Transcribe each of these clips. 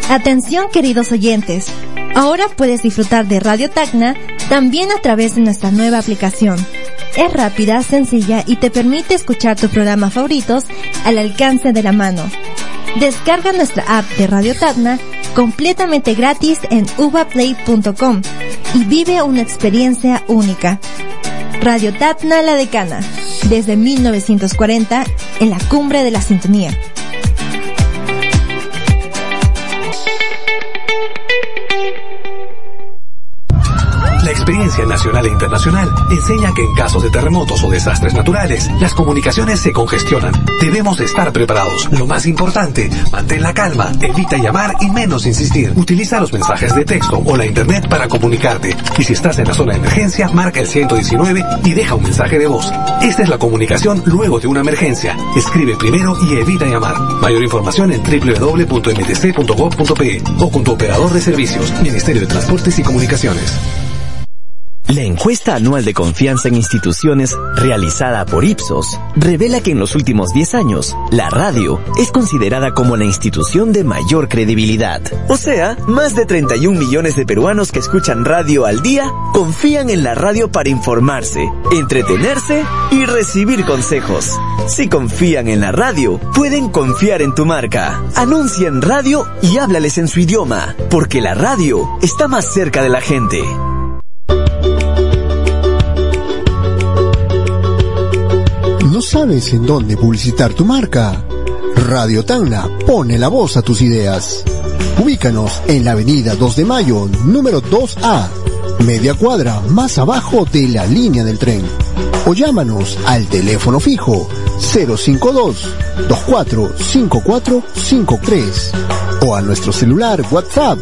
Atención, queridos oyentes. Ahora puedes disfrutar de Radio Tacna también a través de nuestra nueva aplicación. Es rápida, sencilla y te permite escuchar tus programas favoritos al alcance de la mano. Descarga nuestra app de Radio Tacna completamente gratis en uvaplay.com y vive una experiencia única. Radio Tacna La Decana, desde 1940 en la cumbre de la sintonía. La experiencia nacional e internacional enseña que en casos de terremotos o desastres naturales, las comunicaciones se congestionan. Debemos estar preparados. Lo más importante, mantén la calma, evita llamar y menos insistir. Utiliza los mensajes de texto o la internet para comunicarte. Y si estás en la zona de emergencia, marca el 119 y deja un mensaje de voz. Esta es la comunicación luego de una emergencia. Escribe primero y evita llamar. Mayor información en www.mtc.gov.pe o con tu operador de servicios, Ministerio de Transportes y Comunicaciones. La encuesta anual de confianza en instituciones realizada por Ipsos revela que en los últimos 10 años, la radio es considerada como la institución de mayor credibilidad. O sea, más de 31 millones de peruanos que escuchan radio al día confían en la radio para informarse, entretenerse y recibir consejos. Si confían en la radio, pueden confiar en tu marca. Anuncia en radio y háblales en su idioma, porque la radio está más cerca de la gente. ¿No sabes en dónde publicitar tu marca? Radio Tacna pone la voz a tus ideas. Ubícanos en la avenida 2 de Mayo, número 2A, media cuadra más abajo de la línea del tren. O llámanos al teléfono fijo 052-245453 o a nuestro celular WhatsApp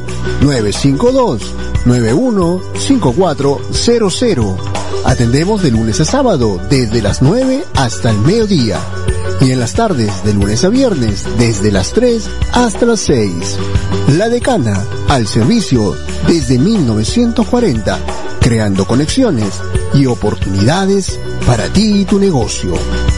952-915400. Atendemos de lunes a sábado desde las 9 hasta el mediodía y en las tardes de lunes a viernes desde las 3 hasta las 6. La Decana, al servicio desde 1940, creando conexiones y oportunidades para ti y tu negocio.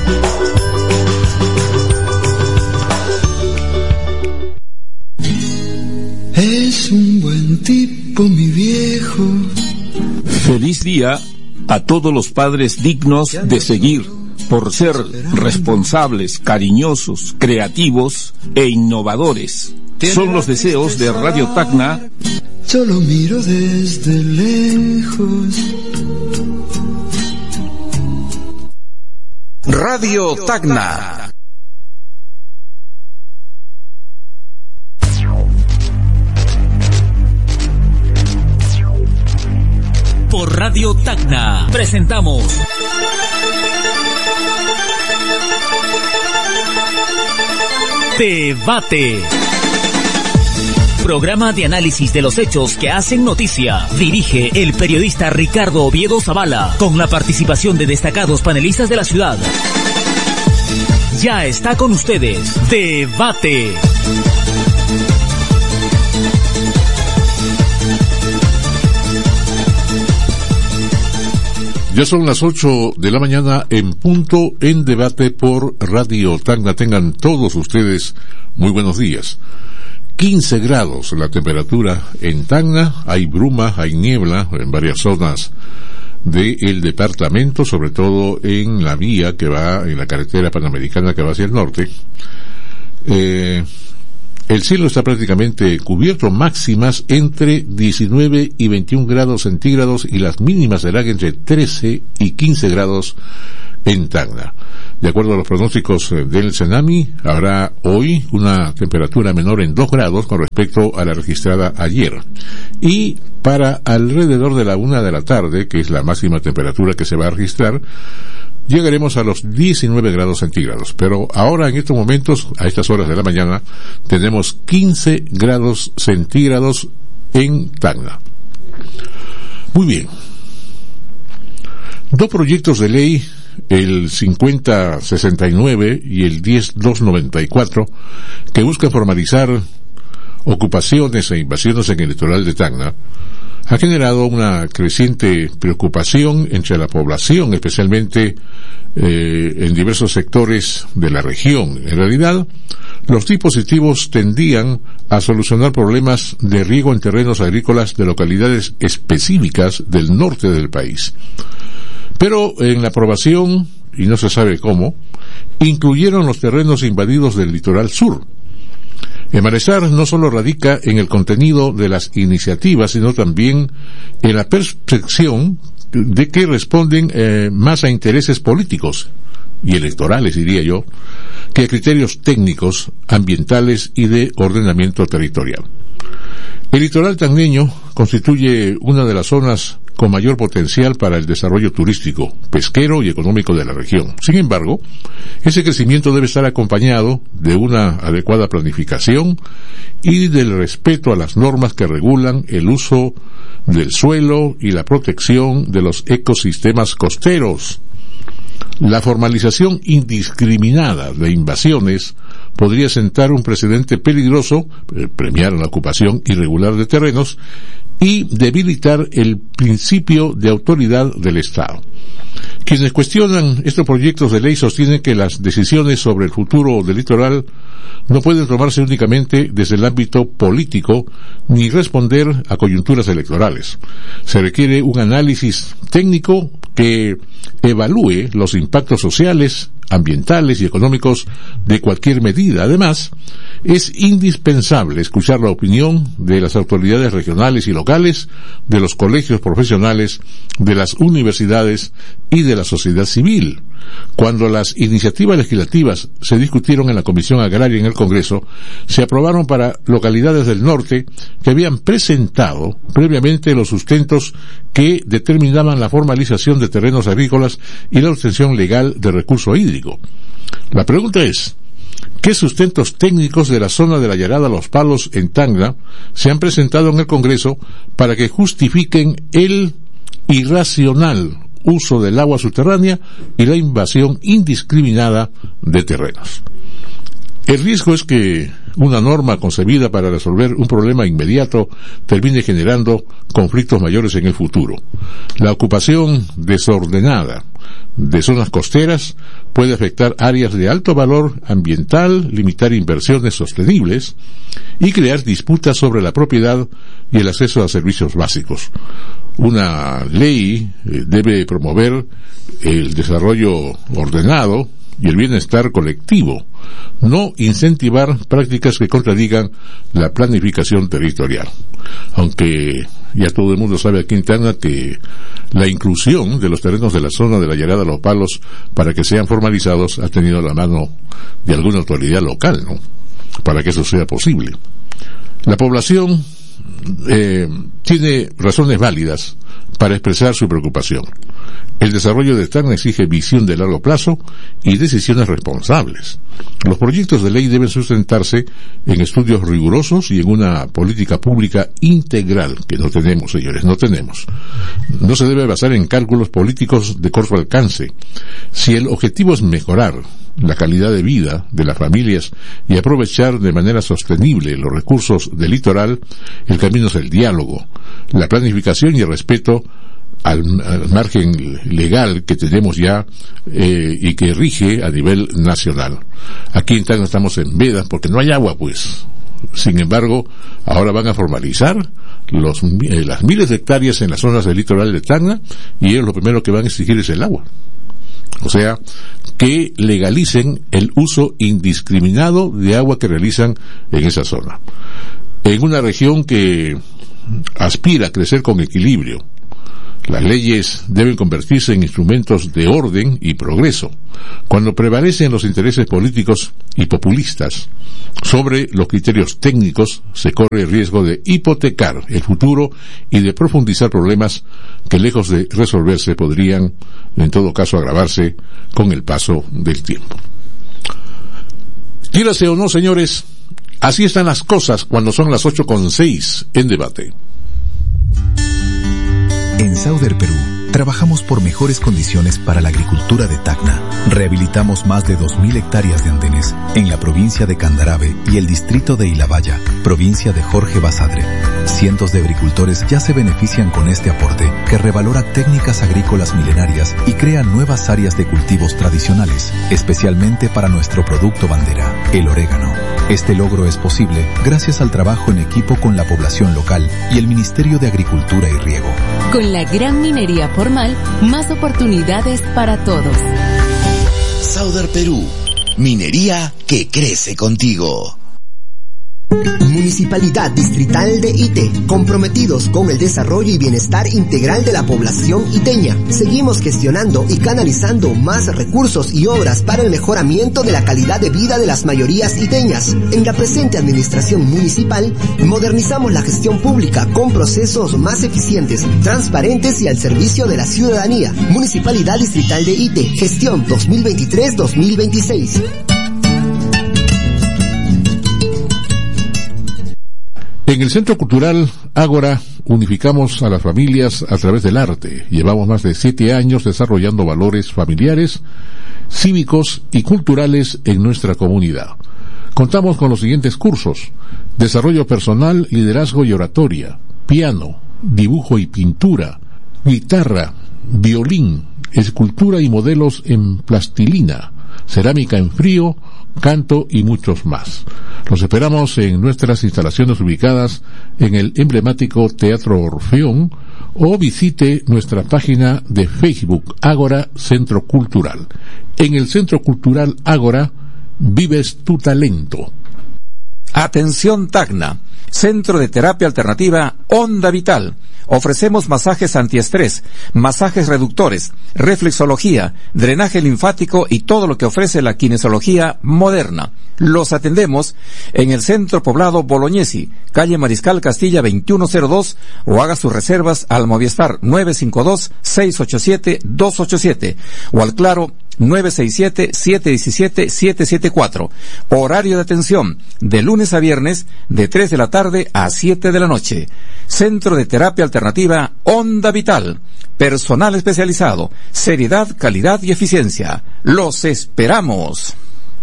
Es un buen tipo, mi viejo. Feliz día a todos los padres dignos de seguir por ser responsables, cariñosos, creativos e innovadores. Son los deseos de Radio Tacna. Yo lo miro desde lejos. Radio Tacna. Por Radio Tacna presentamos Debate, programa de análisis de los hechos que hacen noticia. Dirige el periodista Ricardo Oviedo Zavala, con la participación de destacados panelistas de la ciudad. Ya está con ustedes Debate. Ya son las 8 de la mañana en punto en Debate por Radio Tacna. Tengan todos ustedes muy buenos días. 15 grados la temperatura en Tacna. Hay bruma, hay niebla en varias zonas del departamento, sobre todo en la vía que va, en la carretera panamericana que va hacia el norte. El cielo está prácticamente cubierto, máximas entre 19 y 21 grados centígrados y las mínimas serán entre 13 y 15 grados en Tacna. De acuerdo a los pronósticos del Cenami, habrá hoy una temperatura menor en 2 grados con respecto a la registrada ayer. Y para alrededor de la 1 de la tarde, que es la máxima temperatura que se va a registrar, llegaremos a los 19 grados centígrados. Pero ahora, en estos momentos, a estas horas de la mañana, tenemos 15 grados centígrados en Tacna. Muy bien. 2 proyectos de ley, el 5069 y el 10294, que buscan formalizar ocupaciones e invasiones en el litoral de Tacna, ha generado una creciente preocupación entre la población, especialmente en diversos sectores de la región. En realidad, los dispositivos tendían a solucionar problemas de riego en terrenos agrícolas de localidades específicas del norte del país. Pero en la aprobación, y no se sabe cómo, incluyeron los terrenos invadidos del litoral sur. El malestar no solo radica en el contenido de las iniciativas, sino también en la percepción de que responden más a intereses políticos y electorales, diría yo, que a criterios técnicos, ambientales y de ordenamiento territorial. El litoral tacneño constituye una de las zonas con mayor potencial para el desarrollo turístico, pesquero y económico de la región. Sin embargo, ese crecimiento debe estar acompañado de una adecuada planificación y del respeto a las normas que regulan el uso del suelo y la protección de los ecosistemas costeros. La formalización indiscriminada de invasiones podría sentar un precedente peligroso, premiar la ocupación irregular de terrenos y debilitar el principio de autoridad del Estado. Quienes cuestionan estos proyectos de ley sostienen que las decisiones sobre el futuro del litoral no pueden tomarse únicamente desde el ámbito político ni responder a coyunturas electorales. Se requiere un análisis técnico que evalúe los impactos sociales, ambientales y económicos de cualquier medida. Además, es indispensable escuchar la opinión de las autoridades regionales y locales, de los colegios profesionales, de las universidades y de la sociedad civil. Cuando las iniciativas legislativas se discutieron en la Comisión Agraria en el Congreso, se aprobaron para localidades del norte que habían presentado previamente los sustentos que determinaban la formalización de terrenos agrícolas y la obtención legal de recurso hídrico. La pregunta es, ¿qué sustentos técnicos de la zona de la Llarada Los Palos en Tacna se han presentado en el Congreso para que justifiquen el irracional uso del agua subterránea y la invasión indiscriminada de terrenos? El riesgo es que una norma concebida para resolver un problema inmediato termine generando conflictos mayores en el futuro. La ocupación desordenada de zonas costeras puede afectar áreas de alto valor ambiental, limitar inversiones sostenibles y crear disputas sobre la propiedad y el acceso a servicios básicos. Una ley debe promover el desarrollo ordenado y el bienestar colectivo, no incentivar prácticas que contradigan la planificación territorial. Aunque ya todo el mundo sabe aquí en Tacna que la inclusión de los terrenos de la zona de la Llarada Los Palos para que sean formalizados ha tenido la mano de alguna autoridad local, ¿no?, para que eso sea posible. La población tiene razones válidas para expresar su preocupación. El desarrollo de Tacna exige visión de largo plazo y decisiones responsables. Los proyectos de ley deben sustentarse en estudios rigurosos y en una política pública integral, que no tenemos, señores, no tenemos. No se debe basar en cálculos políticos de corto alcance. Si el objetivo es mejorar la calidad de vida de las familias y aprovechar de manera sostenible los recursos del litoral, el camino es el diálogo, la planificación y el respeto al margen legal que tenemos ya y que rige a nivel nacional. Aquí en Tacna estamos en veda porque no hay agua, pues. Sin embargo, ahora van a formalizar las miles de hectáreas en las zonas del litoral de Tacna y ellos lo primero que van a exigir es el agua. O sea, que legalicen el uso indiscriminado de agua que realizan en esa zona. En una región que aspira a crecer con equilibrio, las leyes deben convertirse en instrumentos de orden y progreso. Cuando prevalecen los intereses políticos y populistas sobre los criterios técnicos, se corre el riesgo de hipotecar el futuro y de profundizar problemas que, lejos de resolverse, podrían, en todo caso, agravarse con el paso del tiempo. Quírase o no, señores, así están las cosas cuando son las 8:06 en debate. En Sauder Perú, trabajamos por mejores condiciones para la agricultura de Tacna. Rehabilitamos más de 2.000 hectáreas de andenes en la provincia de Candarave y el distrito de Ilabaya, provincia de Jorge Basadre. Cientos de agricultores ya se benefician con este aporte que revalora técnicas agrícolas milenarias y crea nuevas áreas de cultivos tradicionales, especialmente para nuestro producto bandera, el orégano. Este logro es posible gracias al trabajo en equipo con la población local y el Ministerio de Agricultura y Riego. Con la gran minería formal, más oportunidades para todos. Sauder Perú, minería que crece contigo. Municipalidad Distrital de Ite, comprometidos con el desarrollo y bienestar integral de la población iteña. Seguimos gestionando y canalizando más recursos y obras para el mejoramiento de la calidad de vida de las mayorías iteñas. En la presente administración municipal, modernizamos la gestión pública con procesos más eficientes, transparentes y al servicio de la ciudadanía. Municipalidad Distrital de Ite, gestión 2023-2026. En el Centro Cultural Ágora unificamos a las familias a través del arte. Llevamos más de 7 años desarrollando valores familiares, cívicos y culturales en nuestra comunidad. Contamos con los siguientes cursos: desarrollo personal, liderazgo y oratoria, piano, dibujo y pintura, guitarra, violín, escultura y modelos en plastilina, cerámica en frío, canto y muchos más. Los esperamos en nuestras instalaciones ubicadas en el emblemático Teatro Orfeón o visite nuestra página de Facebook Ágora Centro Cultural. En el Centro Cultural Ágora vives tu talento. Atención Tacna, Centro de Terapia Alternativa Onda Vital. Ofrecemos masajes antiestrés, masajes reductores, reflexología, drenaje linfático y todo lo que ofrece la kinesiología moderna. Los atendemos en el Centro Poblado Bolognesi, calle Mariscal Castilla 2102, o haga sus reservas al Movistar 952-687-287 o al Claro 967-717-774. Horario de atención de lunes a viernes de 3 de la tarde a 7 de la noche. Centro de Terapia Alternativa Onda Vital. Personal especializado, seriedad, calidad y eficiencia. Los esperamos.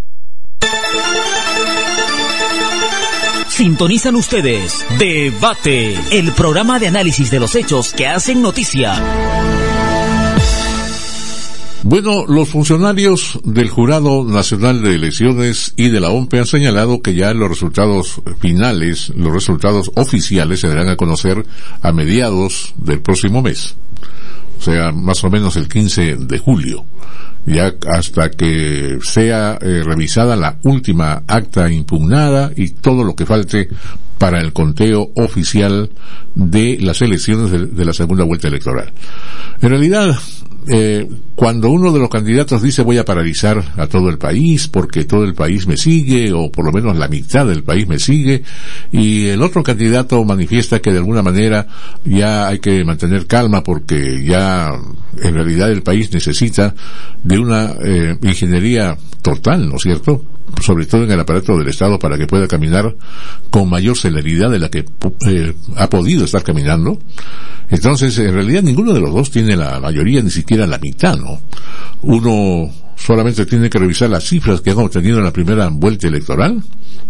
Sintonizan ustedes Debate, el programa de análisis de los hechos que hacen noticia. Bueno, los funcionarios del Jurado Nacional de Elecciones y de la OMPE han señalado que ya los resultados finales, los resultados oficiales se darán a conocer a mediados del próximo mes. O sea, más o menos el 15 de julio. Ya hasta que sea revisada la última acta impugnada y todo lo que falte para el conteo oficial de las elecciones de la segunda vuelta electoral. En realidad, cuando uno de los candidatos dice voy a paralizar a todo el país porque todo el país me sigue, o por lo menos la mitad del país me sigue, y el otro candidato manifiesta que de alguna manera ya hay que mantener calma porque ya en realidad el país necesita de una ingeniería total, ¿no es cierto?, sobre todo en el aparato del Estado, para que pueda caminar con mayor celeridad de la que ha podido estar caminando. Entonces, en realidad ninguno de los dos tiene la mayoría, ni siquiera la mitad, ¿no? Uno solamente tiene que revisar las cifras que han obtenido en la primera vuelta electoral.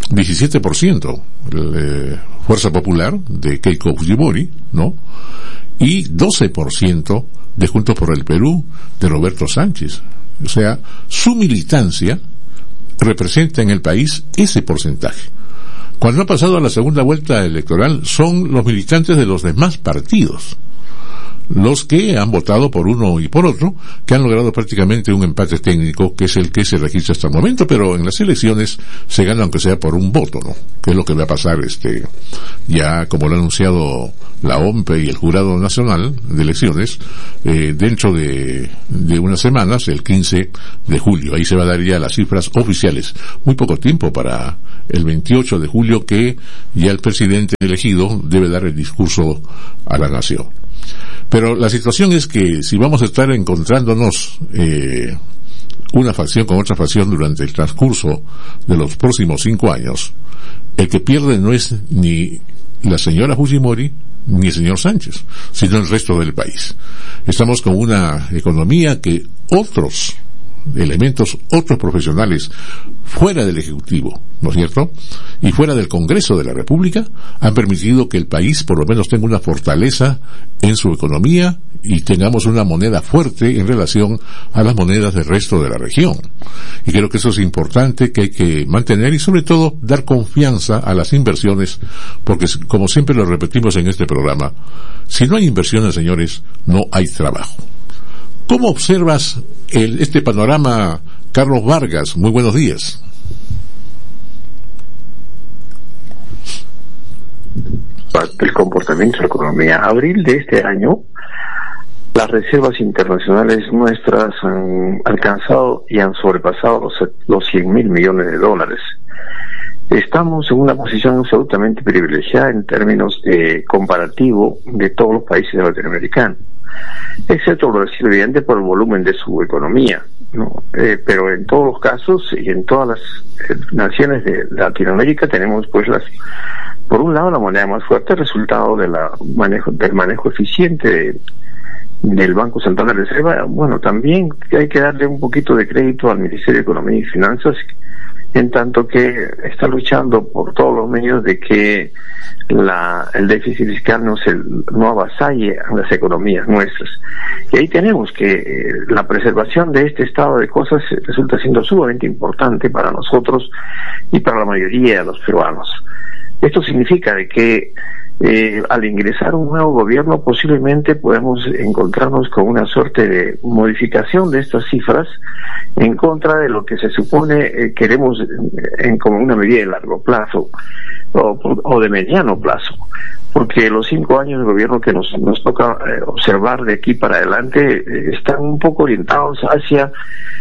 17% Fuerza Popular de Keiko Fujimori, ¿no? Y 12% de Juntos por el Perú de Roberto Sánchez. O sea, su militancia representa en el país ese porcentaje. Cuando ha pasado a la segunda vuelta electoral, son los militantes de los demás partidos los que han votado por uno y por otro, que han logrado prácticamente un empate técnico, que es el que se registra hasta el momento, pero en las elecciones se gana aunque sea por un voto, ¿no? Que es lo que va a pasar, ya como lo ha anunciado la OMPE y el Jurado Nacional de Elecciones, dentro de unas semanas, el 15 de julio. Ahí se va a dar ya las cifras oficiales. Muy poco tiempo para el 28 de julio, que ya el presidente elegido debe dar el discurso a la nación. Pero la situación es que si vamos a estar encontrándonos una facción con otra facción durante el transcurso de los próximos 5 años, el que pierde no es ni la señora Fujimori ni el señor Sánchez, sino el resto del país. Estamos con una economía que otros elementos, otros profesionales fuera del Ejecutivo, ¿no es cierto?, y fuera del Congreso de la República, han permitido que el país por lo menos tenga una fortaleza en su economía y tengamos una moneda fuerte en relación a las monedas del resto de la región. Y creo que eso es importante, que hay que mantener y sobre todo dar confianza a las inversiones, porque como siempre lo repetimos en este programa, si no hay inversiones, señores, no hay trabajo. ¿Cómo observas este panorama, Carlos Vargas? Muy buenos días. El comportamiento de la economía. Abril de este año, las reservas internacionales nuestras han alcanzado y han sobrepasado los 100.000 millones de dólares. Estamos en una posición absolutamente privilegiada en términos de comparativo de todos los países latinoamericanos, excepto Brasil, evidente, por el volumen de su economía, ¿no? Pero en todos los casos y en todas las naciones de Latinoamérica tenemos, pues, por un lado, la moneda más fuerte, resultado del manejo eficiente del Banco Central de Reserva. Bueno, también hay que darle un poquito de crédito al Ministerio de Economía y Finanzas, en tanto que está luchando por todos los medios de que el déficit fiscal no avasalle a las economías nuestras. Y ahí tenemos que la preservación de este estado de cosas resulta siendo sumamente importante para nosotros y para la mayoría de los peruanos. Esto significa de que al ingresar un nuevo gobierno posiblemente podemos encontrarnos con una suerte de modificación de estas cifras en contra de lo que se supone queremos como una medida de largo plazo o de mediano plazo, porque los 5 años de gobierno que nos toca observar de aquí para adelante están un poco orientados hacia,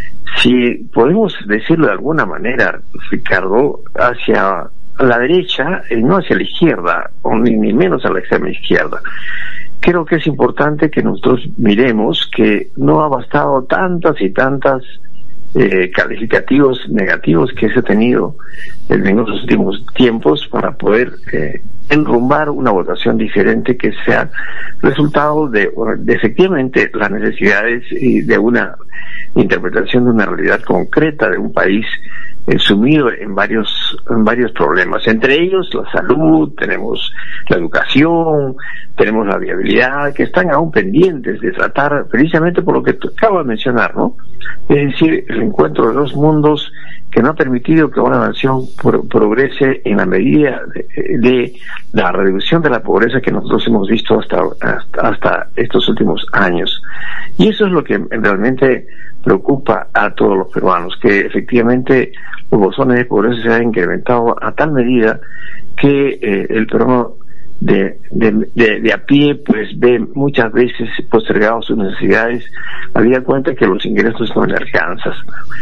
si podemos decirlo de alguna manera, Ricardo, hacia la derecha y no hacia la izquierda, o ni menos a la extrema izquierda. Creo que es importante que nosotros miremos que no ha bastado tantas y tantas calificativos negativos que se ha tenido en los últimos tiempos para poder enrumbar una votación diferente que sea resultado de efectivamente las necesidades y de una interpretación de una realidad concreta de un país sumido en varios problemas, entre ellos la salud, tenemos la educación, tenemos la viabilidad, que están aún pendientes de tratar precisamente por lo que acabo de mencionar, ¿no? Es decir, el encuentro de dos mundos que no ha permitido que una nación progrese en la medida de la reducción de la pobreza que nosotros hemos visto hasta estos últimos años. Y eso es lo que realmente preocupa a todos los peruanos, que efectivamente los bolsones de pobreza se han incrementado a tal medida que el peruano de a pie pues ve muchas veces postergados sus necesidades, habida cuenta que los ingresos no le alcanzan.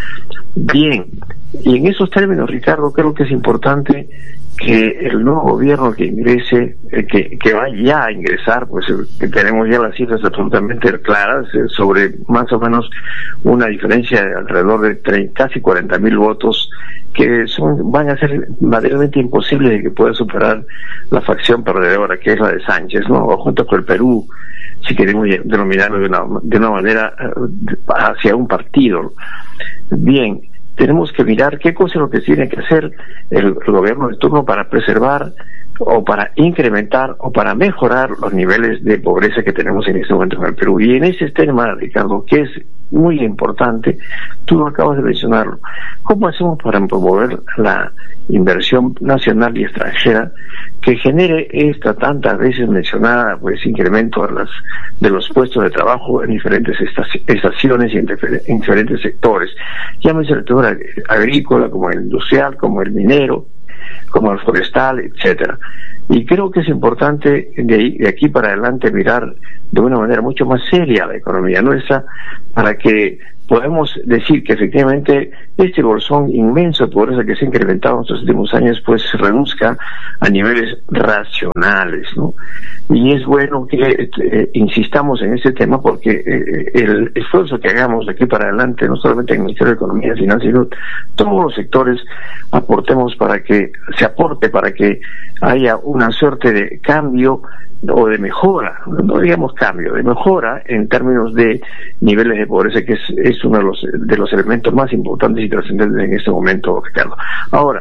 Bien, y en esos términos, Ricardo, creo que es importante que el nuevo gobierno que ingrese, que va ya a ingresar, pues que tenemos ya las cifras absolutamente claras, sobre más o menos una diferencia de alrededor de casi 40.000 votos, que van a ser materialmente imposibles de que pueda superar la facción perdedora, que es la de Sánchez, ¿no? O junto con el Perú, si queremos denominarlo de una manera hacia un partido. Bien, tenemos que mirar qué cosa es lo que tiene que hacer el gobierno de turno para preservar o para incrementar o para mejorar los niveles de pobreza que tenemos en este momento en el Perú. Y en ese tema, Ricardo, que es muy importante, tú acabas de mencionarlo, ¿cómo hacemos para promover la inversión nacional y extranjera que genere esta tantas veces mencionada pues incremento de los puestos de trabajo en diferentes estaciones y en diferentes sectores, llámese el sector agrícola, como el industrial, como el minero, como el forestal, etcétera? Y creo que es importante de aquí para adelante mirar de una manera mucho más seria la economía nuestra, para que podemos decir que efectivamente este bolsón inmenso de pobreza que se ha incrementado en estos últimos años pues se reduzca a niveles racionales, ¿no? Y es bueno que insistamos en este tema porque el esfuerzo que hagamos de aquí para adelante, no solamente en el Ministerio de Economía, Finanzas y Salud, todos los sectores aportemos para que haya una suerte de cambio o de mejora, no digamos cambio, de mejora en términos de niveles de pobreza, que es uno de los elementos más importantes y trascendentes en este momento, Ricardo. Ahora,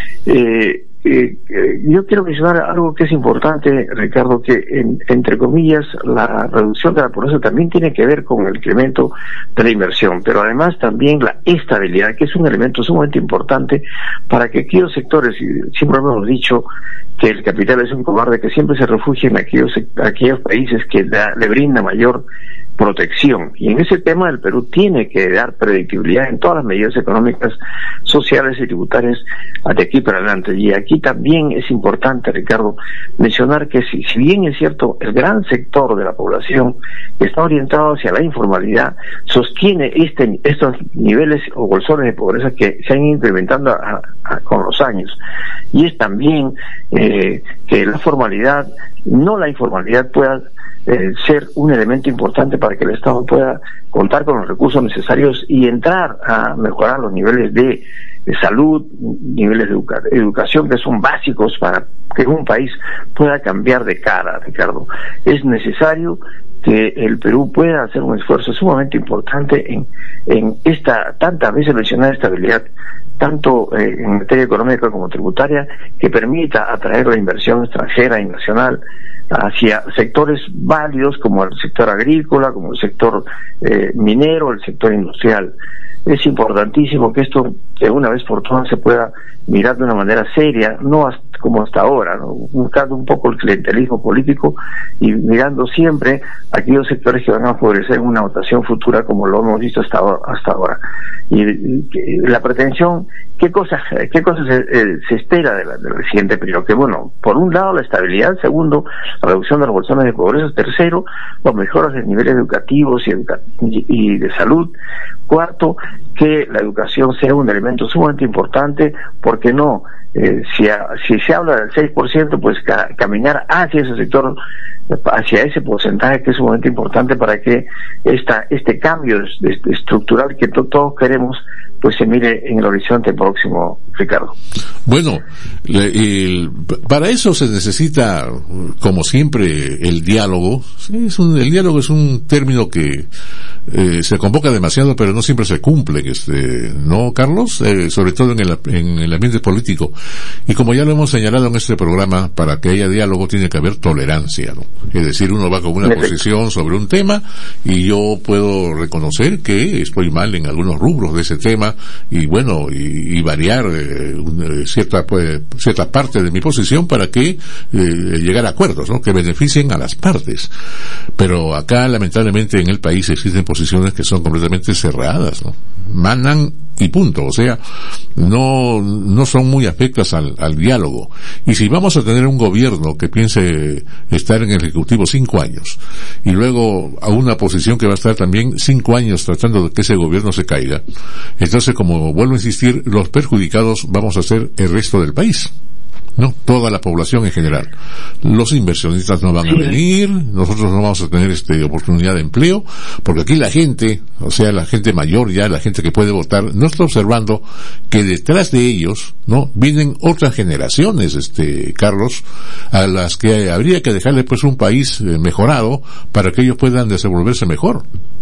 yo quiero mencionar algo que es importante, Ricardo, que entre comillas la reducción de la pobreza también tiene que ver con el incremento de la inversión, pero además también la estabilidad, que es un elemento sumamente importante para que aquellos sectores, y siempre hemos dicho que el capital es un cobarde, que siempre se refugia en aquellos países que le brinda mayor protección. Y en ese tema el Perú tiene que dar predictibilidad en todas las medidas económicas, sociales y tributarias de aquí para adelante. Y aquí también es importante, Ricardo, mencionar que si bien es cierto, el gran sector de la población que está orientado hacia la informalidad sostiene estos niveles o bolsones de pobreza que se han ido incrementando con los años. Y es también que la formalidad, no la informalidad, pueda ser un elemento importante para que el Estado pueda contar con los recursos necesarios y entrar a mejorar los niveles de salud, niveles de educación, que son básicos para que un país pueda cambiar de cara, Ricardo. Es necesario que el Perú pueda hacer un esfuerzo sumamente importante en esta tantas veces mencionada estabilidad, tanto en materia económica como tributaria, que permita atraer la inversión extranjera y nacional hacia sectores válidos como el sector agrícola, como el sector minero, el sector industrial. Es importantísimo que esto de una vez por todas se pueda mirar de una manera seria, no como hasta ahora, ¿no? Buscando un poco el clientelismo político y mirando siempre aquellos sectores que van a favorecer una votación futura, como lo hemos visto hasta ahora. Y la pretensión, ¿qué cosas se espera del siguiente periodo? Que bueno, por un lado la estabilidad, segundo, la reducción de los bolsones de pobreza, tercero, las mejoras de niveles educativos y de salud, cuarto, que la educación sea un elemento sumamente importante, porque no, si se habla del 6%, pues caminar hacia ese sector, hacia ese porcentaje, que es sumamente importante para que este cambio estructural que todos queremos, pues se mire en el horizonte próximo, Ricardo. Bueno, para eso se necesita, como siempre, el diálogo. El diálogo es un término que se convoca demasiado, pero no siempre se cumple, ¿no, Carlos? Sobre todo en el ambiente político. Y como ya lo hemos señalado en este programa, para que haya diálogo tiene que haber tolerancia, ¿no? Es decir, uno va con una posición sobre un tema y yo puedo reconocer que estoy mal en algunos rubros de ese tema y bueno, y variar cierta parte de mi posición para que llegar a acuerdos, ¿no? Que beneficien a las partes. Pero acá, lamentablemente, en el país existen posiciones que son completamente cerradas, ¿no? Mandan y punto, o sea, no son muy afectas al diálogo. Y si vamos a tener un gobierno que piense estar en el Ejecutivo 5 años, y luego a una oposición que va a estar también 5 años tratando de que ese gobierno se caiga, entonces, como vuelvo a insistir, los perjudicados vamos a ser el resto del país, no toda la población en general. Los inversionistas no van a venir, nosotros no vamos a tener oportunidad de empleo, porque aquí la gente, o sea, la gente mayor, ya la gente que puede votar, no está observando que detrás de ellos, ¿no?, vienen otras generaciones, Carlos, a las que habría que dejarle pues un país mejorado para que ellos puedan desenvolverse mejor.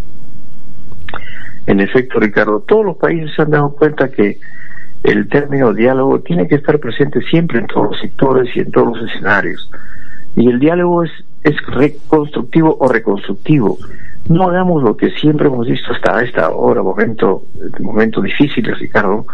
En efecto, Ricardo, todos los países se han dado cuenta que el término diálogo tiene que estar presente siempre en todos los sectores y en todos los escenarios. Y el diálogo es reconstructivo o reconstructivo. No hagamos lo que siempre hemos visto hasta esta hora, momento difícil, Ricardo,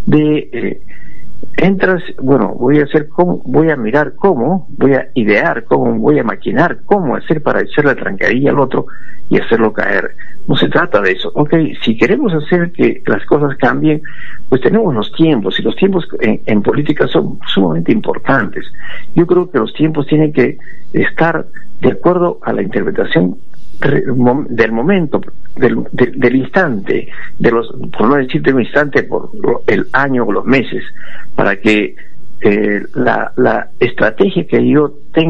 entras, bueno, voy a mirar cómo, voy a idear cómo, voy a maquinar cómo hacer para echarle trancadilla al otro y hacerlo caer. No se trata de eso. Okay, si queremos hacer que las cosas cambien, pues tenemos los tiempos, y los tiempos en política son sumamente importantes. Yo creo que los tiempos tienen que estar de acuerdo a la interpretación del momento, del instante, por no decir de un instante, por el año o los meses, para que la estrategia que yo tengo